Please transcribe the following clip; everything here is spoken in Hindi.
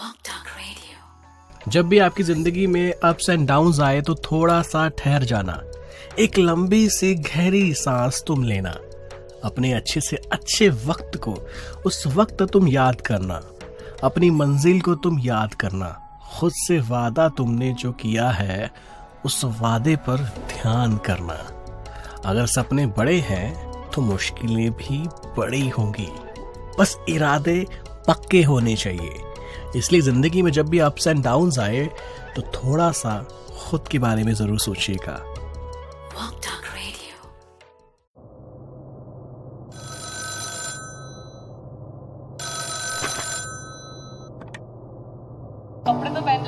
जब भी आपकी जिंदगी में अप्स एंड डाउन्स आए तो थोड़ा सा ठहर जाना, एक लंबी सी गहरी सांस तुम लेना, अपने अच्छे से अच्छे वक्त को उस वक्त तुम याद करना, अपनी मंजिल को तुम याद करना, खुद से वादा तुमने जो किया है उस वादे पर ध्यान करना। अगर सपने बड़े हैं तो मुश्किलें भी बड़ी होंगी, बस इरादे पक्के होने चाहिए। इसलिए जिंदगी में जब भी अप्स एंड डाउन्स आए तो थोड़ा सा खुद के बारे में जरूर सोचिएगा।